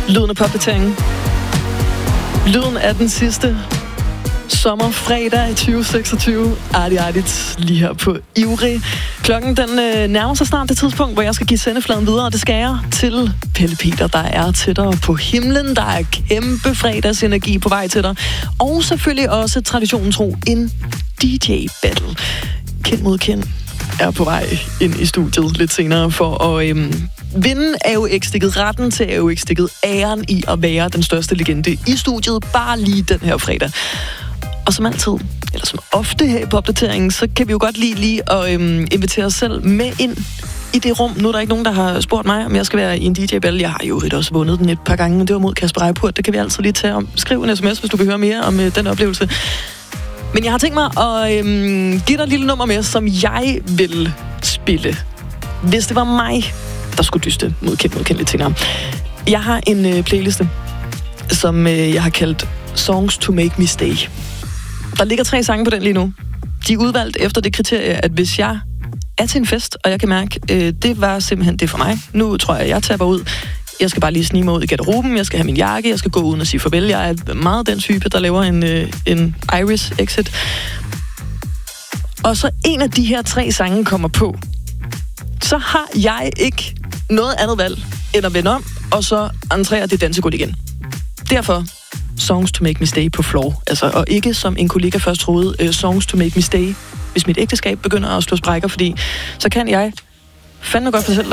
Lyden af popdateringen. Lyden af den sidste sommerfredag i 2026. Artigt lige her på Ivrig. Klokken den nærmer sig snart det tidspunkt, hvor jeg skal give sendefladen videre, og det skal jeg til Pelle Peter, der er tættere på himlen. Der er kæmpe fredagsenergi på vej til dig. Og selvfølgelig også traditionen tro en DJ-battle. Kind mod kind er på vej ind i studiet lidt senere for at vinde AUX-stikket, retten til AUX-stikket, æren i at være den største legende i studiet, bare lige den her fredag. Og som altid, eller som ofte her på opdateringen, så kan vi jo godt lige at invitere os selv med ind i det rum. Nu er der ikke nogen, der har spurgt mig, om jeg skal være i en DJ-battle. Jeg har jo også vundet den et par gange, men det var mod Kasper Reipurt. Det kan vi altid lige tage om. Skriv en sms, hvis du vil høre mere om den oplevelse. Men jeg har tænkt mig at give dig et lille nummer med, som jeg vil spille, hvis det var mig, der skulle dyste mod kendt lidt senere. Jeg har en playliste, som jeg har kaldt Songs to Make Me Stay. Der ligger 3 sange på den lige nu. De er udvalgt efter det kriterie, at hvis jeg er til en fest, og jeg kan mærke, det var simpelthen det for mig. Nu tror jeg taber ud. Jeg skal bare lige snige mig ud i garderoben, jeg skal have min jakke, jeg skal gå uden og sige farvel. Jeg er meget den type, der laver en iris exit. Og så en af de her 3 sange kommer på, så har jeg ikke noget andet valg, end at vende om, og så entrere det dansegulv igen. Derfor Songs to Make Me Stay på floor. Altså, og ikke som en kollega først troede, Songs to Make Me Stay, hvis mit ægteskab begynder at slå sprækker, fordi så kan jeg fandme godt fortælle